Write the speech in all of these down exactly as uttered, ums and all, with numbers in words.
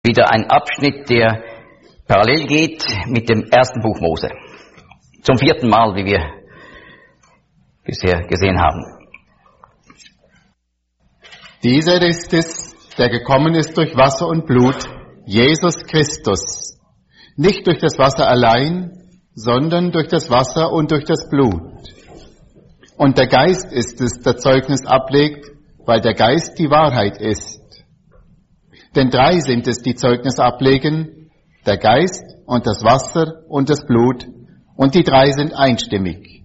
wieder ein Abschnitt, der parallel geht mit dem ersten Buch Mose. Zum vierten Mal, wie wir bisher gesehen haben. Dieser ist es, der gekommen ist durch Wasser und Blut, Jesus Christus. Nicht durch das Wasser allein, sondern durch das Wasser und durch das Blut. Und der Geist ist es, der Zeugnis ablegt, weil der Geist die Wahrheit ist. Denn drei sind es, die Zeugnis ablegen, der Geist und das Wasser und das Blut, und die drei sind einstimmig.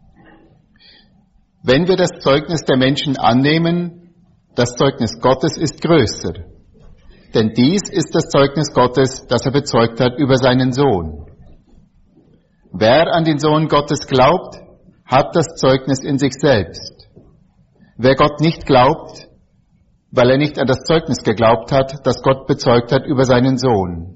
Wenn wir das Zeugnis der Menschen annehmen, das Zeugnis Gottes ist größer. Denn dies ist das Zeugnis Gottes, das er bezeugt hat über seinen Sohn. Wer an den Sohn Gottes glaubt, hat das Zeugnis in sich selbst. Wer Gott nicht glaubt, weil er nicht an das Zeugnis geglaubt hat, das Gott bezeugt hat über seinen Sohn.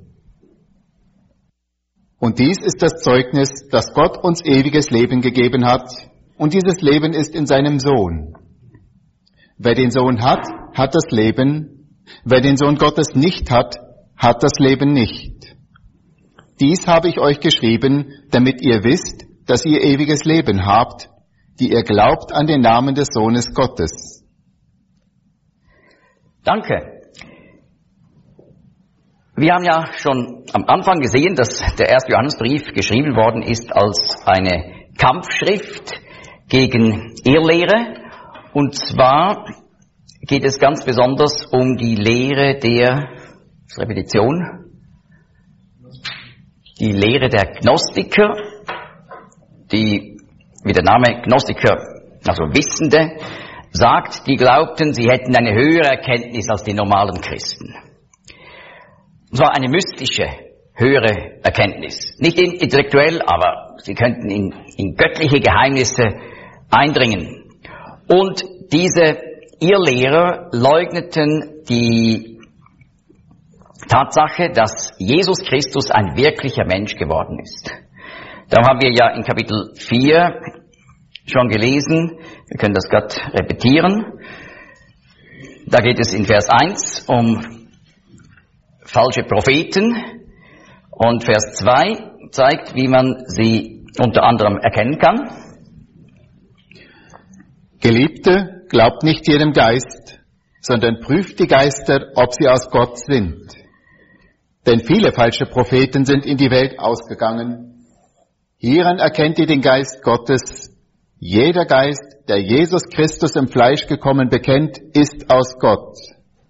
Und dies ist das Zeugnis, dass Gott uns ewiges Leben gegeben hat, und dieses Leben ist in seinem Sohn. Wer den Sohn hat, hat das Leben. Wer den Sohn Gottes nicht hat, hat das Leben nicht. Dies habe ich euch geschrieben, damit ihr wisst, dass ihr ewiges Leben habt, die ihr glaubt an den Namen des Sohnes Gottes. Danke. Wir haben ja schon am Anfang gesehen, dass der erste Johannesbrief geschrieben worden ist als eine Kampfschrift gegen Irrlehre. Und zwar geht es ganz besonders um die Lehre der, Repetition, die Lehre der Gnostiker, die, wie der Name Gnostiker, also Wissende, sagt, die glaubten, sie hätten eine höhere Erkenntnis als die normalen Christen. Und zwar eine mystische, höhere Erkenntnis. Nicht intellektuell, aber sie könnten in, in göttliche Geheimnisse eindringen. Und diese Irrlehrer leugneten die Tatsache, dass Jesus Christus ein wirklicher Mensch geworden ist. Da haben wir ja in Kapitel vier schon gelesen, wir können das gerade repetieren. Da geht es in Vers eins um falsche Propheten und Vers zwei zeigt, wie man sie unter anderem erkennen kann. Geliebte, glaubt nicht jedem Geist, sondern prüft die Geister, ob sie aus Gott sind. Denn viele falsche Propheten sind in die Welt ausgegangen. Hieran erkennt ihr den Geist Gottes. Jeder Geist, der Jesus Christus im Fleisch gekommen bekennt, ist aus Gott.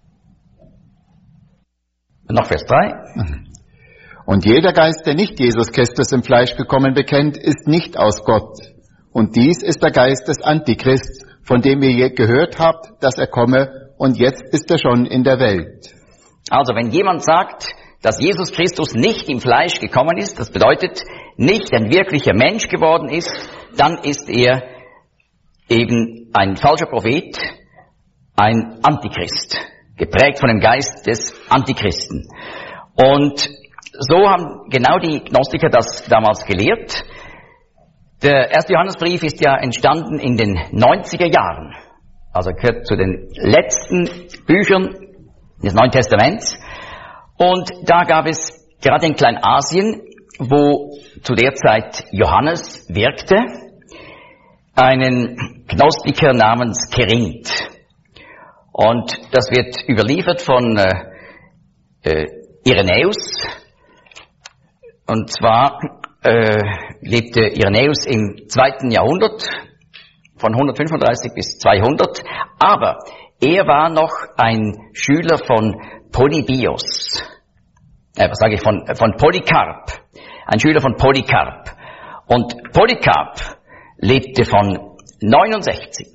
Noch Vers drei. Und jeder Geist, der nicht Jesus Christus im Fleisch gekommen bekennt, ist nicht aus Gott. Und dies ist der Geist des Antichrists, von dem ihr je gehört habt, dass er komme, und jetzt ist er schon in der Welt. Also wenn jemand sagt, dass Jesus Christus nicht im Fleisch gekommen ist, das bedeutet, nicht ein wirklicher Mensch geworden ist, dann ist er eben ein falscher Prophet, ein Antichrist, geprägt von dem Geist des Antichristen. Und so haben genau die Gnostiker das damals gelehrt. Der erste Johannesbrief ist ja entstanden in den neunziger Jahren, also gehört zu den letzten Büchern des Neuen Testaments. Und da gab es gerade in Kleinasien, wo zu der Zeit Johannes wirkte, einen Gnostiker namens Kerinth. Und das wird überliefert von äh, äh, Irenäus. Und zwar äh, lebte Irenäus im zweiten Jahrhundert, von hundertfünfunddreißig bis zweihundert. Aber er war noch ein Schüler von Polybios. Äh, was sage ich, von, von Polycarp. Ein Schüler von Polycarp. Und Polycarp lebte von neunundsechzig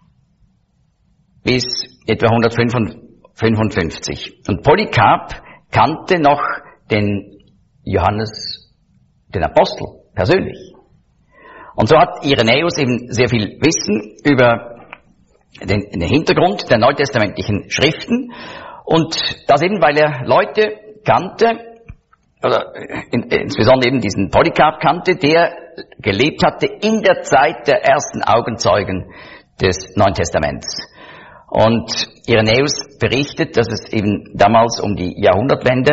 bis etwa hundertfünfundfünfzig. Und Polycarp kannte noch den Johannes, den Apostel, persönlich. Und so hat Irenäus eben sehr viel Wissen über den, den Hintergrund der neutestamentlichen Schriften. Und das eben, weil er Leute kannte, oder in, insbesondere eben diesen Polycarp kannte, der gelebt hatte in der Zeit der ersten Augenzeugen des Neuen Testaments. Und Irenäus berichtet, dass es eben damals um die Jahrhundertwende